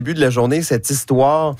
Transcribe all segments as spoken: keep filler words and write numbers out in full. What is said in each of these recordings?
Début de la journée, cette histoire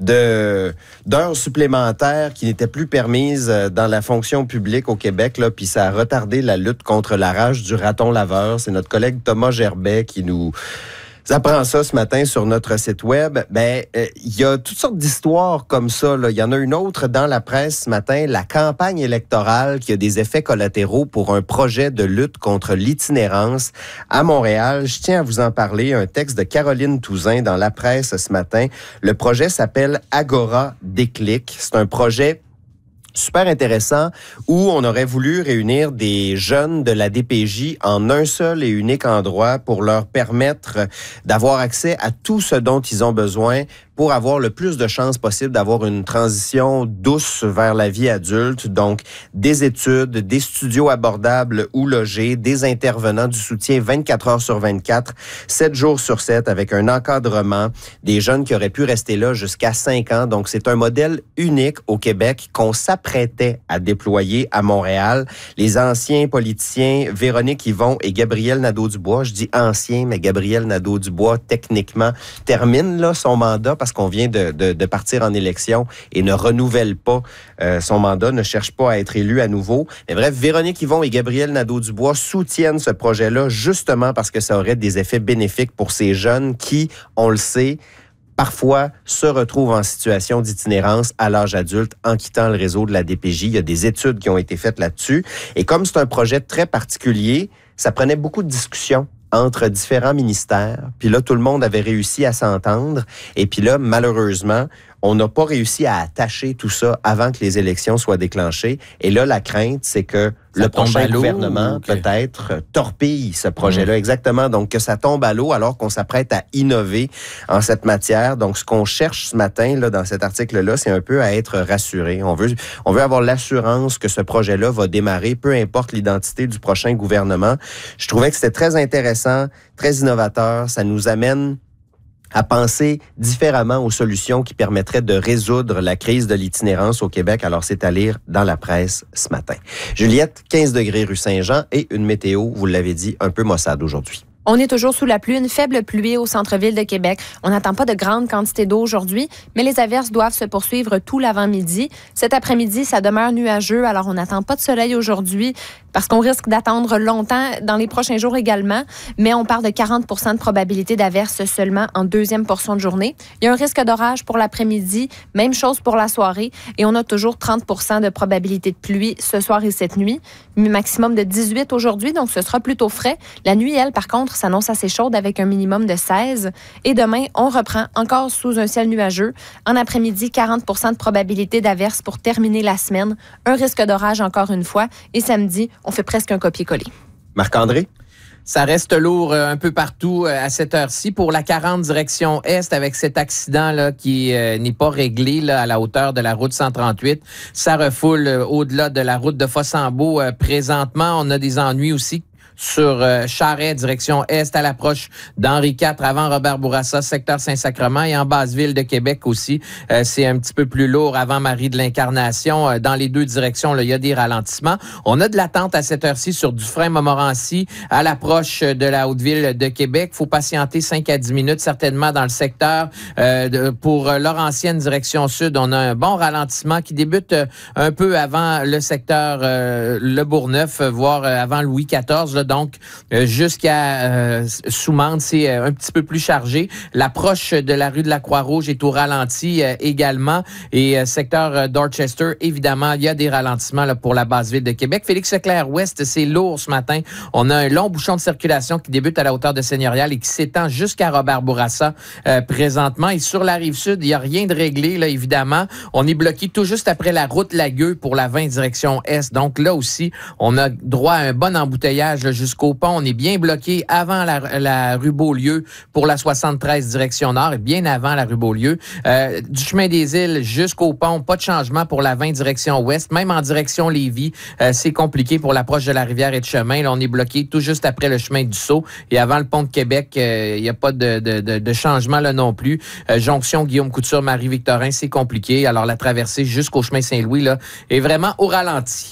de d'heures supplémentaires qui n'étaient plus permises dans la fonction publique au Québec, là, puis ça a retardé la lutte contre la rage du raton laveur. C'est notre collègue Thomas Gerbet qui nous apprend ça ce matin sur notre site web. Ben, il euh, y a toutes sortes d'histoires comme ça. Il y en a une autre dans la presse ce matin, la campagne électorale qui a des effets collatéraux pour un projet de lutte contre l'itinérance à Montréal. Je tiens à vous en parler. Un texte de Caroline Touzin dans la presse ce matin. Le projet s'appelle Agora Déclic. C'est un projet super intéressant où on aurait voulu réunir des jeunes de la D P J en un seul et unique endroit pour leur permettre d'avoir accès à tout ce dont ils ont besoin pour avoir le plus de chances possible d'avoir une transition douce vers la vie adulte. Donc, des études, des studios abordables ou logés, des intervenants du soutien vingt-quatre heures sur vingt-quatre, sept jours sur sept, avec un encadrement, des jeunes qui auraient pu rester là jusqu'à cinq ans. Donc, c'est un modèle unique au Québec qu'on s'apprêtait à déployer à Montréal. Les anciens politiciens Véronique Yvon et Gabriel Nadeau-Dubois, je dis anciens, mais Gabriel Nadeau-Dubois, techniquement, termine là son mandat parce qu'on vient de, de, de partir en élection et ne renouvelle pas euh, son mandat, ne cherche pas à être élu à nouveau. Mais bref, Véronique Yvon et Gabriel Nadeau-Dubois soutiennent ce projet-là justement parce que ça aurait des effets bénéfiques pour ces jeunes qui, on le sait, parfois se retrouvent en situation d'itinérance à l'âge adulte en quittant le réseau de la D P J. Il y a des études qui ont été faites là-dessus. Et comme c'est un projet très particulier, ça prenait beaucoup de discussions entre différents ministères. Puis là, tout le monde avait réussi à s'entendre. Et puis là, malheureusement, on n'a pas réussi à attacher tout ça avant que les élections soient déclenchées. Et là, la crainte, c'est que ça le prochain gouvernement, okay. peut-être, torpille ce projet-là. Mmh. Exactement. Donc, que ça tombe à l'eau alors qu'on s'apprête à innover en cette matière. Donc, ce qu'on cherche ce matin, là, dans cet article-là, c'est un peu à être rassuré. On veut, on veut avoir l'assurance que ce projet-là va démarrer, peu importe l'identité du prochain gouvernement. Je trouvais que c'était très intéressant, très innovateur. Ça nous amène à penser différemment aux solutions qui permettraient de résoudre la crise de l'itinérance au Québec. Alors, c'est à lire dans la presse ce matin. Juliette, quinze degrés rue Saint-Jean et une météo, vous l'avez dit, un peu maussade aujourd'hui. On est toujours sous la pluie, une faible pluie au centre-ville de Québec. On n'attend pas de grandes quantités d'eau aujourd'hui, mais les averses doivent se poursuivre tout l'avant-midi. Cet après-midi, ça demeure nuageux, alors on n'attend pas de soleil aujourd'hui parce qu'on risque d'attendre longtemps dans les prochains jours également, mais on parle de quarante pour cent de probabilité d'averses seulement en deuxième portion de journée. Il y a un risque d'orage pour l'après-midi, même chose pour la soirée, et on a toujours trente pour cent de probabilité de pluie ce soir et cette nuit, maximum de dix-huit aujourd'hui, donc ce sera plutôt frais. La nuit, elle, par contre, s'annonce assez chaude avec un minimum de seize. Et demain, on reprend encore sous un ciel nuageux. En après-midi, quarante pour cent de probabilité d'averse pour terminer la semaine. Un risque d'orage encore une fois. Et samedi, on fait presque un copier-coller. Marc-André? Ça reste lourd un peu partout à cette heure-ci pour la quarante direction Est avec cet accident-là qui euh, n'est pas réglé là, à la hauteur de la route cent trente-huit. Ça refoule euh, au-delà de la route de Fossambeau. Euh, présentement, on a des ennuis aussi sur euh, Charest, direction Est, à l'approche d'Henri quatre, avant Robert Bourassa, secteur Saint-Sacrement, et en basse-ville de Québec aussi. Euh, c'est un petit peu plus lourd avant Marie de l'Incarnation. Euh, dans les deux directions, là, il y a des ralentissements. On a de l'attente à cette heure-ci sur Dufresne-Montmorency, à l'approche de la Haute-Ville de Québec. Faut patienter cinq à dix minutes, certainement, dans le secteur. Euh, de, pour Laurentienne, direction Sud, on a un bon ralentissement qui débute euh, un peu avant le secteur euh, Le Bourgneuf, voire euh, avant Louis quatorze, là, donc euh, jusqu'à euh, Soumande, c'est euh, un petit peu plus chargé. L'approche de la rue de la Croix-Rouge est au ralenti euh, également. Et euh, secteur euh, Dorchester, évidemment, il y a des ralentissements là, pour la basse-ville de Québec. Félix-Leclerc-Ouest, c'est lourd ce matin. On a un long bouchon de circulation qui débute à la hauteur de Seigneurial et qui s'étend jusqu'à Robert-Bourassa euh, présentement. Et sur la Rive-Sud, il n'y a rien de réglé, là, évidemment. On est bloqué tout juste après la route Lagueux pour la vingt direction Est. Donc là aussi, on a droit à un bon embouteillage là, jusqu'au pont. On est bien bloqué avant la, la rue Beaulieu pour la soixante-treize direction Nord et bien avant la rue Beaulieu. Euh, du chemin des Îles jusqu'au pont, pas de changement pour la vingt direction Ouest. Même en direction Lévis, euh, c'est compliqué pour l'approche de la rivière et de chemin. Là, on est bloqué tout juste après le chemin du Sceau et avant le pont de Québec. Il euh, n'y a pas de, de, de, de changement là non plus. Euh, jonction Guillaume Couture, Marie-Victorin, c'est compliqué. Alors la traversée jusqu'au chemin Saint-Louis là est vraiment au ralenti.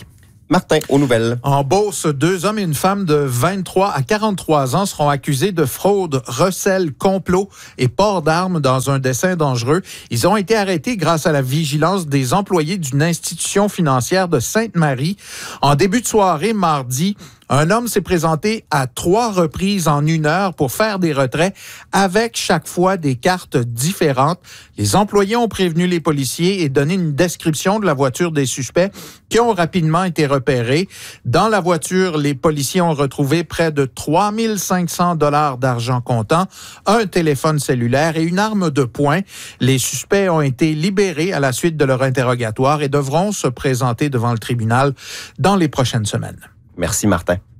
Martin, aux nouvelles. En Beauce, deux hommes et une femme de vingt-trois à quarante-trois ans seront accusés de fraude, recel, complot et port d'armes dans un dessein dangereux. Ils ont été arrêtés grâce à la vigilance des employés d'une institution financière de Sainte-Marie. En début de soirée, mardi, un homme s'est présenté à trois reprises en une heure pour faire des retraits avec chaque fois des cartes différentes. Les employés ont prévenu les policiers et donné une description de la voiture des suspects qui ont rapidement été repérés. Dans la voiture, les policiers ont retrouvé près de trois mille cinq cents dollars d'argent comptant, un téléphone cellulaire et une arme de poing. Les suspects ont été libérés à la suite de leur interrogatoire et devront se présenter devant le tribunal dans les prochaines semaines. Merci, Martin.